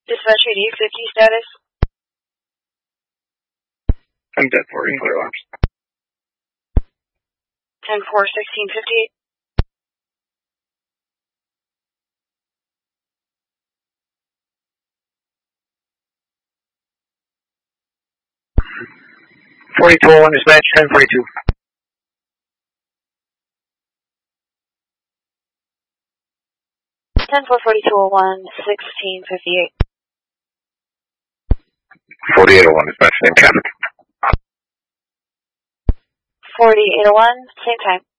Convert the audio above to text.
Dispatch AD, 50 status. 10-4, clear laps. 10-4, 1658. .4201 dispatch, 1042. 10-4, 4201, 1658. 4801 dispatch, same traffic. 4801, same time.